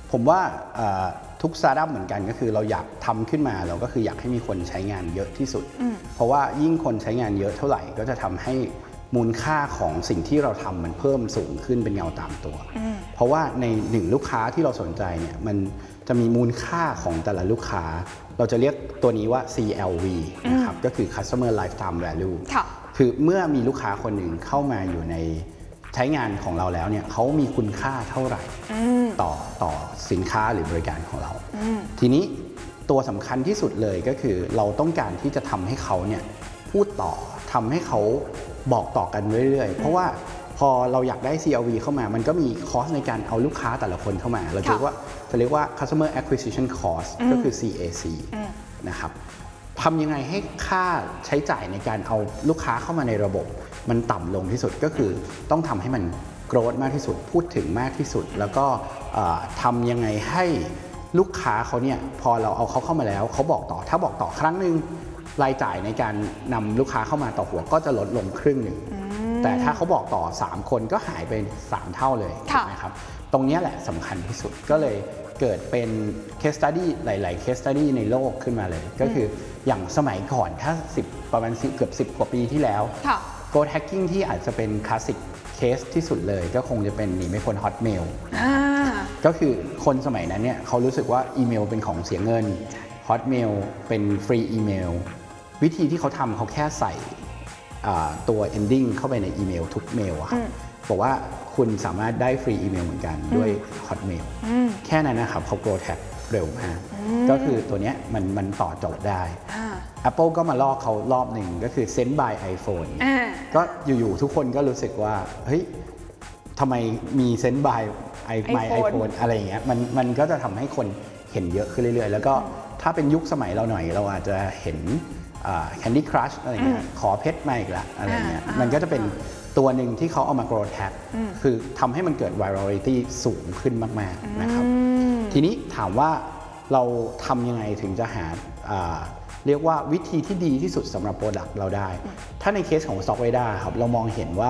ผมว่าทุกสตาร์ทอัพเหมือนกันก็คือเราอยากทำขึ้นมาเราก็คืออยากให้มีคนใช้งานเยอะที่สุดเพราะว่ายิ่งคนใช้งานเยอะเท่าไหร่ก็จะทำให้มูลค่าของสิ่งที่เราทำมันเพิ่มสูงขึ้นเป็นเงาตามตัวเพราะว่าในหนึ่งลูกค้าที่เราสนใจเนี่ยมันจะมีมูลค่าของแต่ละลูกค้าเราจะเรียกตัวนี้ว่า CLV นะครับก็คือ Customer Lifetime Value คือเมื่อมีลูกค้าคนหนึ่งเข้ามาอยู่ในใช้งานของเราแล้วเนี่ยเขามีคุณค่าเท่าไหร่ต่อสินค้าหรือบริการของเราทีนี้ตัวสำคัญที่สุดเลยก็คือเราต้องการที่จะทำให้เขาเนี่ยพูดต่อทำให้เขาบอกต่อกันเรื่อยๆเพราะว่าพอเราอยากได้ CLV เข้ามามันก็มีคอสในการเอาลูกค้าแต่ละคนเข้ามาเราจะเรียกว่า Customer Acquisition Cost ก็คือ CAC นะครับทำยังไงให้ค่าใช้จ่ายในการเอาลูกค้าเข้ามาในระบบมันต่ำลงที่สุดก็คือต้องทำให้มันโกรธมากที่สุดพูดถึงมากที่สุดแล้วก็ทำยังไงให้ลูกค้าเขาเนี่ยพอเราเอาเขาเข้ามาแล้วเขาบอกต่อถ้าบอกต่อครั้งหนึ่งรายจ่ายในการนำลูกค้าเข้ามาต่อหัวก็จะลดลงครึ่งหนึ่งแต่ถ้าเขาบอกต่อ3คนก็หายไป3เท่าเลยนะครับตรงนี้แหละสำคัญที่สุดก็เลยเกิดเป็น case study หลายๆ case study ในโลกขึ้นมาเลยก็คืออย่างสมัยก่อนถ้าประมาณเกือบ10 กว่าปีที่แล้ว Growth Hacking ที่อาจจะเป็นคลาสสิกเคสที่สุดเลยก็คงจะเป็นหนีไม่พ้น Hotmail ก็คือคนสมัยนั้นเนี่ยเขารู้สึกว่าอีเมลเป็นของเสียเงิน Hotmail เป็นฟรีอีเมลวิธีที่เขาทำเขาแค่ใส่ตัว ending เข้าไปในอีเมลทุกเมลอะครับบอกว่าคุณสามารถได้ฟรีอีเมลเหมือนกันด้วย Hotmail แค่นั้นนะครับเขา Growth Hack เร็วมากก็คือตัวนี้มันต่อโจทย์ได้ Apple ก็มาลอกเขารอบหนึ่งก็คือ Send by iPhone ก็อยู่ๆทุกคนก็รู้สึกว่าเฮ้ยทำไมมี Send by my iPhone อะไรอย่างเงี้ยมันก็จะทำให้คนเห็นเยอะขึ้นเรื่อยๆแล้วก็ถ้าเป็นยุคสมัยเราหน่อยเราอาจจะเห็นCandy Crush อะไรเงี้ยขอเพชรมาอีกละอะไรเงี้ยมันก็จะเป็นตัวหนึ่งที่เขาเอามา Growth Hack คือทำให้มันเกิด virality สูงขึ้นมากๆนะครับทีนี้ถามว่าเราทำยังไงถึงจะหาเรียกว่าวิธีที่ดีที่สุดสำหรับ Product เราได้ถ้าในเคสของ Stock Radar ครับเรามองเห็นว่า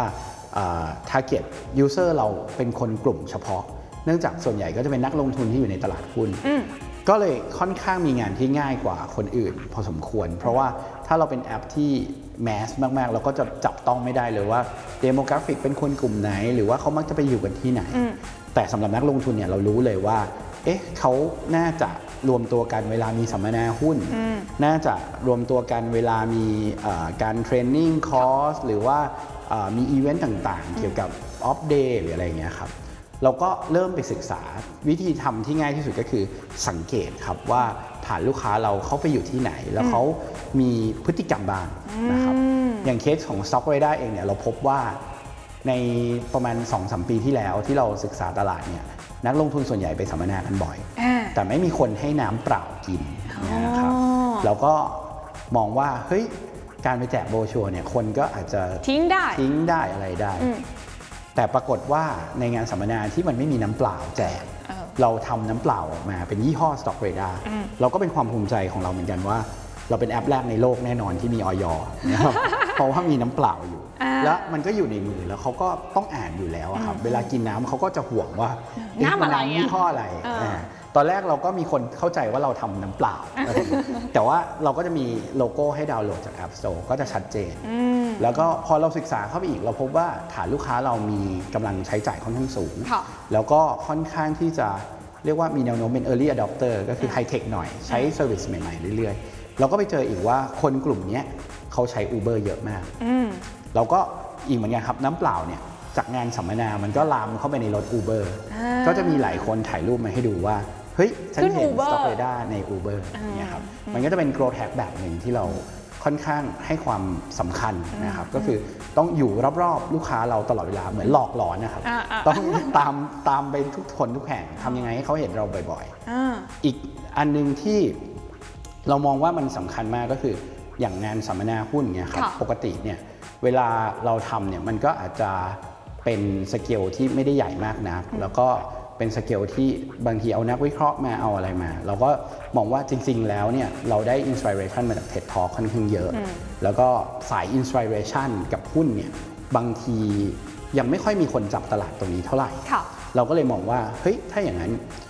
Target User เราเป็นคนกลุ่มเฉพาะเนื่องจากส่วนใหญ่ก็จะเป็นนักลงทุนที่อยู่ในตลาดหุ้นก็เลยค่อนข้างมีงานที่ง่ายกว่าคนอื่นพอสมควรเพราะว่าถ้าเราเป็นแอปที่แมสมากๆเราก็จะจับต้องไม่ได้เลยว่าเดโมกราฟิกเป็นคนกลุ่มไหนหรือว่าเขามักจะไปอยู่กันที่ไหนแต่สำหรับนักลงทุนเนี่ยเรารู้เลยว่าเขาน่าจะรวมตัวกันเวลามีสัมมนาหุ้นน่าจะรวมตัวกันเวลามีการเทรนนิ่งคอร์สหรือว่ามีอีเวนต์ต่างๆเกี่ยวกับออฟเดย์หรืออะไรเงี้ยครับเราก็เริ่มไปศึกษาวิธีทำที่ง่ายที่สุดก็คือสังเกตครับว่าฐานลูกค้าเราเขาไปอยู่ที่ไหนแล้วเขามีพฤติกรรมบ้างนะครับอย่างเคสของ Stock Radar เองเนี่ยเราพบว่าในประมาณ 2-3 ปีที่แล้วที่เราศึกษาตลาดเนี่ยนักลงทุนส่วนใหญ่ไปสัมมนากันบ่อยแต่ไม่มีคนให้น้ำเปล่ากินนะครับเราก็มองว่าเฮ้ยการไปแจกโบรชัวร์เนี่ยคนก็อาจจะทิ้งได้อะไรได้แต่ปรากฏว่าในงานสัมมนาที่มันไม่มีน้ำเปล่าแจกเราทำน้ำเปล่าออกมาเป็นยี่ห้อ Stock Radar เราก็เป็นความภูมิใจของเราเหมือนกันว่าเราเป็นแอปแรกในโลกแน่นอนที่มี อย.นะครับเพราะว่ามีน้ำเปล่าอยู่แล้วมันก็อยู่ในมือแล้วเขาก็ต้องอ่านอยู่แล้วครับเวลากินน้ำเขาก็จะห่วงว่าน้ำยี่ห้ออะไรตอนแรกเราก็มีคนเข้าใจว่าเราทำน้ำเปล่าแต่ว่าเราก็จะมีโลโก้ให้ดาวน์โหลดจาก App Store ก็จะชัดเจนแล้วก็พอเราศึกษาเข้าไปอีกเราพบว่าฐานลูกค้าเรามีกำลังใช้จ่ายค่อนข้างสูงแล้วก็ค่อนข้างที่จะเรียกว่ามีแนวโน้มเป็น Early Adopter ก็คือไฮเทคหน่อยใช้เซอร์วิสใหม่ๆเรื่อยๆเราก็ไปเจออีกว่าคนกลุ่มนี้เขาใช้ Uber เยอะมากเราก็อีกเหมือนกันครับน้ำเปล่าเนี่ยจากงานสัมมนามันก็ลามเข้าไปในรถ Uber ก็จะมีหลายคนถ่ายรูปมาให้ดูว่าเฮ้ยฉันเห็น Stock Radar ใน Uber เนี่ยครับมันก็จะเป็น Growth Hack แบบหนึ่งที่เราค่อนข้างให้ความสำคัญนะครับก็คือต้องอยู่รอบๆลูกค้าเราตลอดเวลาเหมือนหลอกหลอนนะครับต้องตามไปทุกคนทุกแห่งทำยังไงให้เขาเห็นเราบ่อยๆอีกอันนึงที่เรามองว่ามันสำคัญมากก็คืออย่างงานสัมมนาหุ้นเนี่ยครับปกติเนี่ยเวลาเราทำเนี่ยมันก็อาจจะเป็นสเกลที่ไม่ได้ใหญ่มากนักแล้วก็เป็นสเกลที่บางทีเอานักวิเคราะห์มาเอาอะไรมาเราก็มองว่าจริงๆแล้วเนี่ยเราได้อินสปิเรชันมาจาก TED Talk ค่อนข้างเยอะแล้วก็สายอินสปิเรชันกับหุ้นเนี่ยบางทียังไม่ค่อยมีคนจับตลาดตรงนี้เท่าไหร่เราก็เลยมองว่าเฮ้ยถ้าอย่างนั้น